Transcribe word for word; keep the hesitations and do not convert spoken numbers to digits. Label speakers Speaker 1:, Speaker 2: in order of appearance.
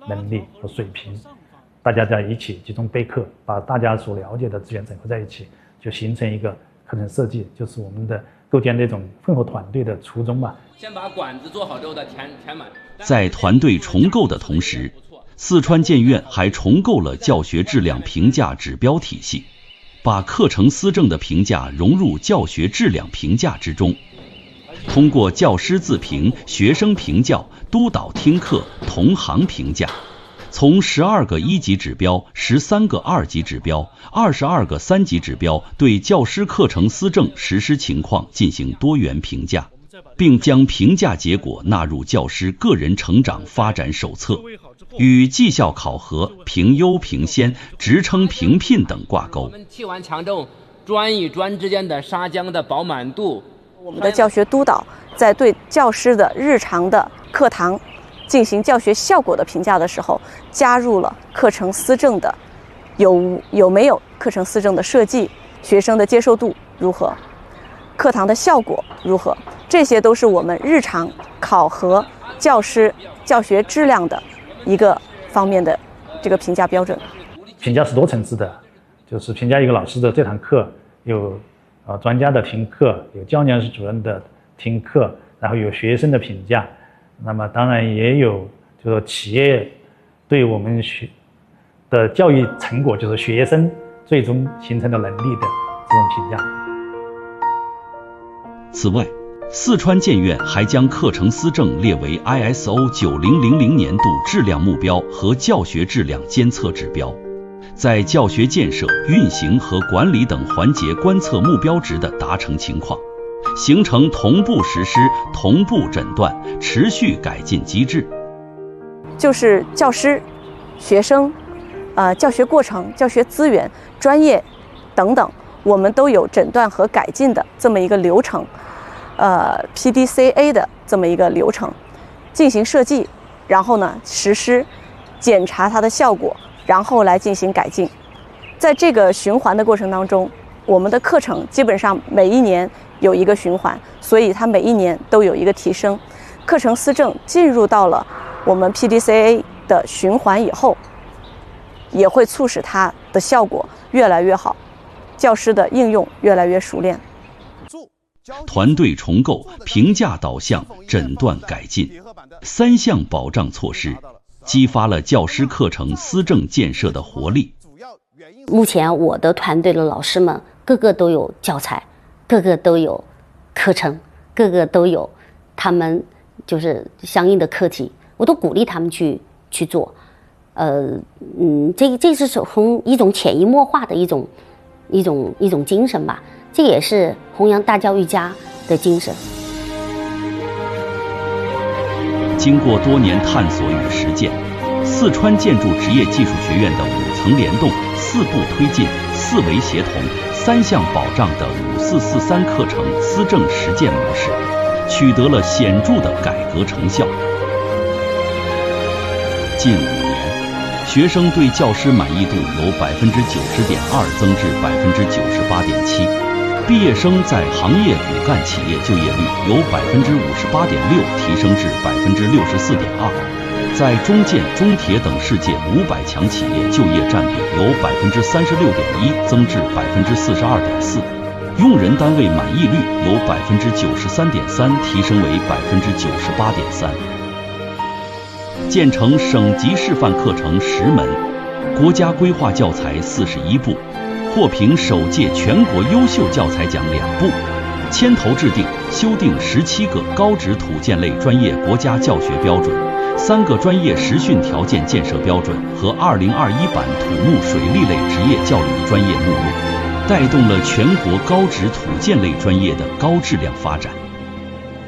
Speaker 1: 能力和水平，大家在一起集中备课，把大家所了解的资源整合在一起，就形成一个课程设计，就是我们的构建那种混合团队的初衷吧。
Speaker 2: 先把管子做好之后再填填满。
Speaker 3: 在团队重构的同时，四川建院还重构了教学质量评价指标体系，把课程思政的评价融入教学质量评价之中。通过教师自评、学生评教、督导听课、同行评价，从十二个一级指标、十三个二级指标、二十二个三级指标对教师课程思政实施情况进行多元评价，并将评价结果纳入教师个人成长发展手册，与绩效考核、评优评先、职称评聘等挂钩。
Speaker 2: 我们气完强重专与专之间的砂浆的饱满度。
Speaker 4: 我们的教学督导在对教师的日常的课堂进行教学效果的评价的时候，加入了课程思政的有有没有课程思政的设计，学生的接受度如何，课堂的效果如何，这些都是我们日常考核教师教学质量的一个方面的这个评价标准。
Speaker 1: 评价是多层次的，就是评价一个老师的这堂课有呃专家的听课，有教研室主任的听课，然后有学生的评价，那么当然也有就是企业对我们学的教育成果，就是学生最终形成的能力的这种评价。
Speaker 3: 此外，四川建院还将课程思政列为 I S O 九零零零年度质量目标和教学质量监测指标，在教学建设、运行和管理等环节观测目标值的达成情况，形成同步实施、同步诊断、持续改进机制。
Speaker 4: 就是教师、学生、呃教学过程、教学资源、专业等等，我们都有诊断和改进的这么一个流程，呃 P D C A 的这么一个流程进行设计，然后呢实施，检查它的效果，然后来进行改进。在这个循环的过程当中，我们的课程基本上每一年有一个循环，所以它每一年都有一个提升。课程思政进入到了我们 P D C A 的循环以后，也会促使它的效果越来越好，教师的应用越来越熟练。
Speaker 3: 团队重构、评价导向、诊断改进三项保障措施，激发了教师课程思政建设的活力。
Speaker 5: 目前我的团队的老师们个个都有教材，个个都有课程，个个都有他们就是相应的课题，我都鼓励他们去去做。呃，嗯，这这是从一种潜移默化的一种一种一种精神吧，这也是弘扬大教育家的精神。
Speaker 3: 经过多年探索与实践，四川建筑职业技术学院的五层联动、四步推进、四维协同、三项保障的五四四三课程思政实践模式，取得了显著的改革成效。近五年，学生对教师满意度由百分之九十点二增至百分之九十八点七，毕业生在行业骨干企业就业率由百分之五十八点六提升至百分之六十四点二，在中建、中铁等世界五百强企业就业占比由百分之三十六点一增至百分之四十二点四，用人单位满意率由百分之九十三点三提升为百分之九十八点三。建成省级示范课程十门，国家规划教材四十一部，获评首届全国优秀教材奖两部，牵头制定、修订十七个高职土建类专业国家教学标准，三个专业实训条件建设标准和二零二一版土木水利类职业教育专业目录，带动了全国高职土建类专业的高质量发展。